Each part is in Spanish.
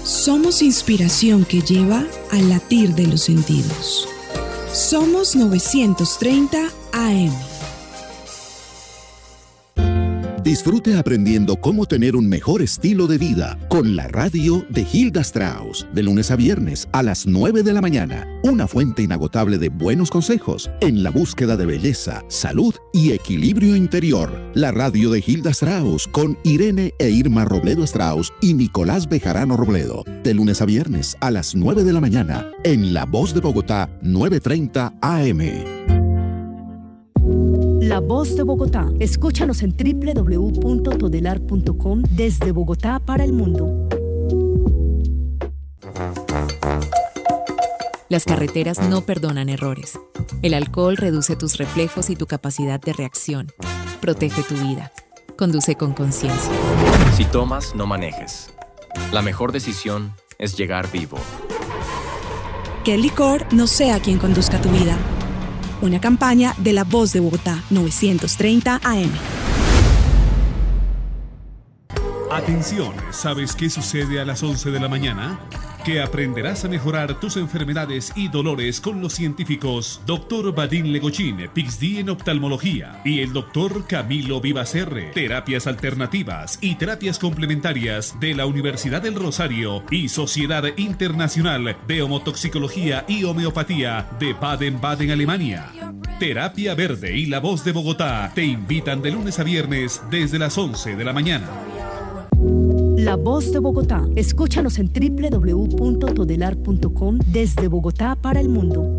Somos inspiración que lleva al latir de los sentidos. Somos 930 AM. Disfrute aprendiendo cómo tener un mejor estilo de vida con la radio de Hilda Strauss, de lunes a viernes a las 9 de la mañana. Una fuente inagotable de buenos consejos en la búsqueda de belleza, salud y equilibrio interior. La radio de Hilda Strauss con Irene e Irma Robledo Strauss y Nicolás Bejarano Robledo, de lunes a viernes a las 9 de la mañana en La Voz de Bogotá, 9:30 AM. La Voz de Bogotá. Escúchanos en www.todelar.com desde Bogotá para el mundo. Las carreteras no perdonan errores. El alcohol reduce tus reflejos y tu capacidad de reacción. Protege tu vida. Conduce con conciencia. Si tomas, no manejes. La mejor decisión es llegar vivo. Que el licor no sea quien conduzca tu vida. Una campaña de La Voz de Bogotá, 930 AM. Atención, ¿sabes qué sucede a las 11 de la mañana? Que aprenderás a mejorar tus enfermedades y dolores con los científicos Dr. Vadim Legochín, PhD en oftalmología, y el Dr. Camilo Vivacerre, terapias alternativas y terapias complementarias de la Universidad del Rosario y Sociedad Internacional de Homotoxicología y Homeopatía de Baden-Baden, Alemania. Terapia Verde y La Voz de Bogotá te invitan de lunes a viernes desde las 11 de la mañana. La Voz de Bogotá. Escúchanos en www.todelar.com desde Bogotá para el mundo.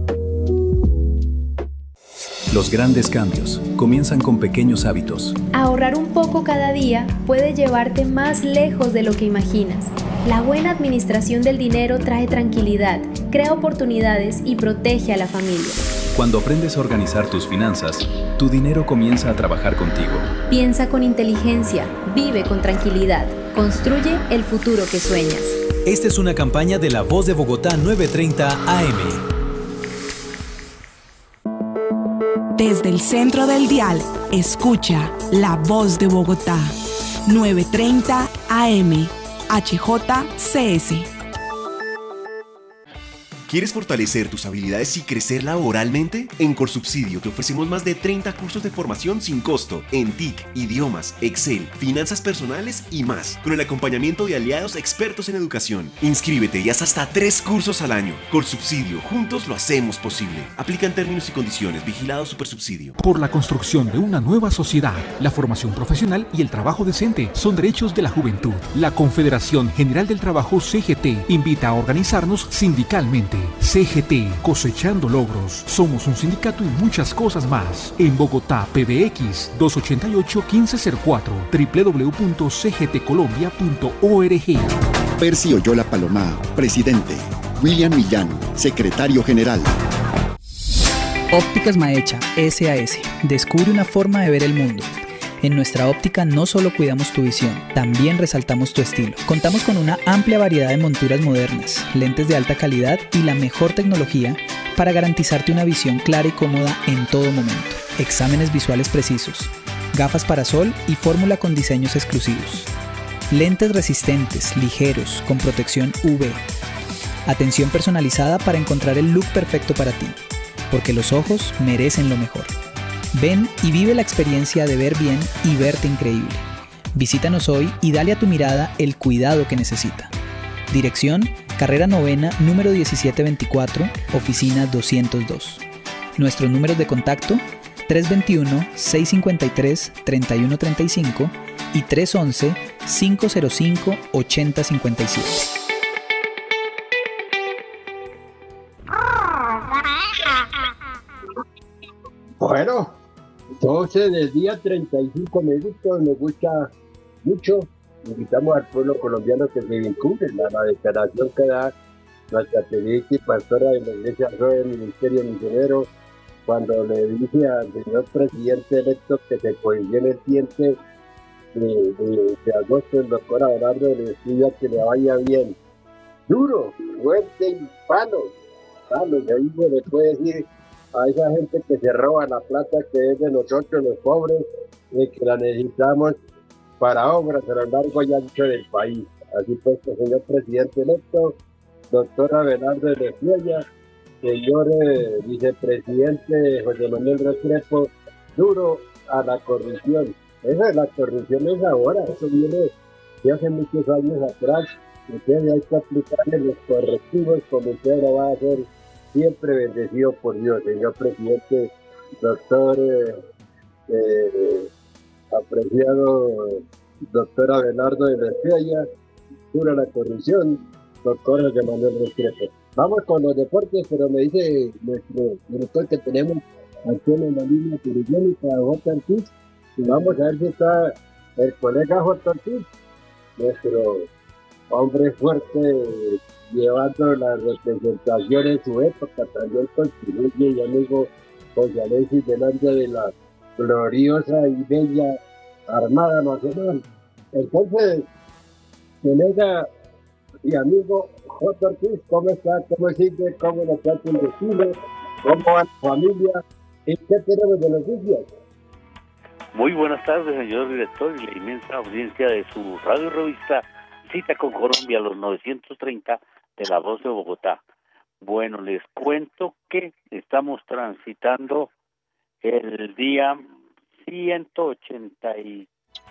Los grandes cambios comienzan con pequeños hábitos. Ahorrar un poco cada día puede llevarte más lejos de lo que imaginas. La buena administración del dinero trae tranquilidad, crea oportunidades y protege a la familia. Cuando aprendes a organizar tus finanzas, tu dinero comienza a trabajar contigo. Piensa con inteligencia, vive con tranquilidad, construye el futuro que sueñas. Esta es una campaña de La Voz de Bogotá 930 AM. Desde el centro del dial, escucha La Voz de Bogotá, 930 AM, HJCS. ¿Quieres fortalecer tus habilidades y crecer laboralmente? En Colsubsidio te ofrecemos más de 30 cursos de formación sin costo en TIC, idiomas, Excel, finanzas personales y más, con el acompañamiento de aliados expertos en educación. Inscríbete y haz hasta 3 cursos al año. Colsubsidio, juntos lo hacemos posible. Aplican términos y condiciones. Vigilado Supersubsidio. Por la construcción de una nueva sociedad, la formación profesional y el trabajo decente son derechos de la juventud. La Confederación General del Trabajo CGT invita a organizarnos sindicalmente. CGT, cosechando logros. Somos un sindicato y muchas cosas más. En Bogotá, PBX 288-1504, www.cgtcolombia.org. Percy Oyola Palomá, presidente. William Millán, secretario general. Ópticas Maecha, SAS. Descubre una forma de ver el mundo. En nuestra óptica no solo cuidamos tu visión, también resaltamos tu estilo. Contamos con una amplia variedad de monturas modernas, lentes de alta calidad y la mejor tecnología para garantizarte una visión clara y cómoda en todo momento. Exámenes visuales precisos, gafas para sol y fórmula con diseños exclusivos. Lentes resistentes, ligeros, con protección UV. Atención personalizada para encontrar el look perfecto para ti, porque los ojos merecen lo mejor. Ven y vive la experiencia de ver bien y verte increíble. Visítanos hoy y dale a tu mirada el cuidado que necesita. Dirección: Carrera Novena, número 1724, oficina 202. Nuestros números de contacto: 321-653-3135 y 311-505-8057. Bueno, entonces el día 35 me gusta mucho. Invitamos al pueblo colombiano que se vincule a la declaración que da nuestra periodista y pastora de la Iglesia del Ministerio Misionero cuando le dice al señor presidente electo que se cohesione el diente de agosto, el doctor Abelardo le decía que le vaya bien. Duro, fuerte y palos. Y ahí se le puede decir a esa gente que se roba la plata que es de nosotros los pobres, que la necesitamos para obras a lo largo y ancho del país. Así pues, señor presidente electo, doctor Abelardo Restrepo, señor vicepresidente José Manuel Restrepo, duro a la corrupción. La corrupción es ahora, eso viene de hace muchos años atrás. Ustedes hay que aplicarle los correctivos como usted lo va a hacer, siempre bendecido por Dios, señor presidente, doctor apreciado doctor Abelardo Restrepo, dura la corrupción, doctor José Manuel Restrepo. Vamos con los deportes, pero me dice nuestro director que tenemos aquí en la línea telefónica, J. Ortiz, y vamos a ver si está el colega J. Ortiz, nuestro hombre fuerte, llevando la representación en su época, también contribuye y amigo José Alexis delante de la gloriosa y bella Armada Nacional. Entonces, colega y amigo J. Ortiz, ¿cómo está? ¿Cómo sigue? ¿Cómo lo trata el destino? ¿Cómo va la familia? ¿Y qué tenemos de noticias? Muy buenas tardes, señor director, y la inmensa audiencia de su radio revista Cita con Colombia, los 930 de La Voz de Bogotá. Bueno, les cuento que estamos transitando el día 183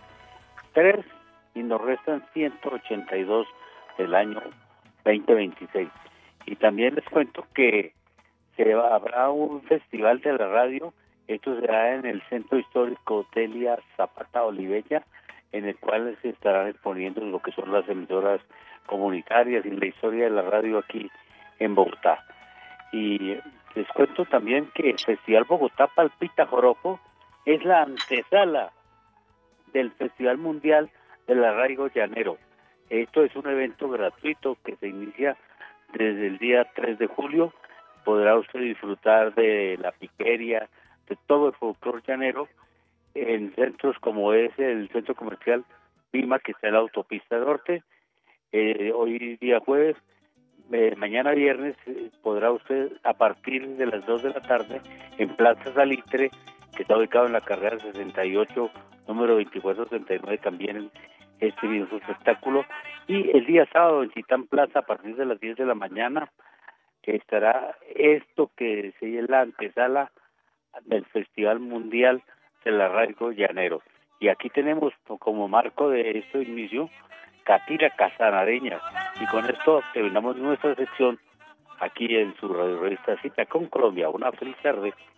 y nos restan 182 del año 2026. Y también les cuento que habrá un festival de la radio. Esto será en el Centro Histórico Delia Zapata Olivella, en el cual se estarán exponiendo lo que son las emisoras comunitarias y la historia de la radio aquí en Bogotá. Y les cuento también que el Festival Bogotá Palpita Joropo es la antesala del Festival Mundial del Arraigo Llanero. Esto es un evento gratuito que se inicia desde el día 3 de julio. Podrá usted disfrutar de la piquería, de todo el folclore llanero, en centros como es el centro comercial Pima, que está en la autopista norte. Hoy día jueves, mañana viernes, podrá usted a partir de las 2 de la tarde en Plaza Salitre, que está ubicado en la carrera 68, número 2469, también este mismo espectáculo. Y el día sábado en Titán Plaza, a partir de las 10 de la mañana, que estará esto que es la antesala del Festival Mundial del Arraigo Llanero. Y aquí tenemos como marco de este inicio Catira Casanareña. Y con esto terminamos nuestra sección aquí en su radio revista Cita con Colombia. Una feliz tarde